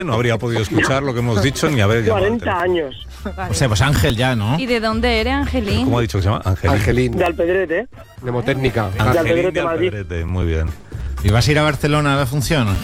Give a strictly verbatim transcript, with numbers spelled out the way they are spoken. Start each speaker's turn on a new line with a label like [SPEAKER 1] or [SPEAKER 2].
[SPEAKER 1] no habría podido escuchar lo que hemos dicho ni haber llamado.
[SPEAKER 2] cuarenta años.
[SPEAKER 3] O sea, pues Ángel ya, ¿no?
[SPEAKER 4] ¿Y de dónde eres, Angelín?
[SPEAKER 1] ¿Cómo ha dicho que se llama? Angelín.
[SPEAKER 5] Angelín,
[SPEAKER 2] De Alpedrete.
[SPEAKER 5] mnemotécnica.
[SPEAKER 1] Angelín
[SPEAKER 2] Alpedrete,
[SPEAKER 1] de
[SPEAKER 2] Madrid.
[SPEAKER 1] Alpedrete, muy bien.
[SPEAKER 3] ¿Y vas a ir a Barcelona a la función?